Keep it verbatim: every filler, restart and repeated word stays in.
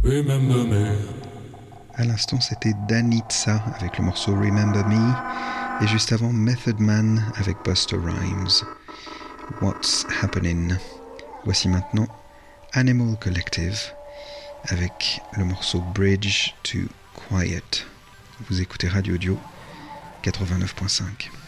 Remember me. À l'instant, c'était Danitza avec le morceau Remember Me, et juste avant Method Man avec Busta Rhymes. What's Happening? Voici maintenant Animal Collective avec le morceau Bridge to Quiet. Vous écoutez Radio Dio quatre-vingt-neuf point cinq.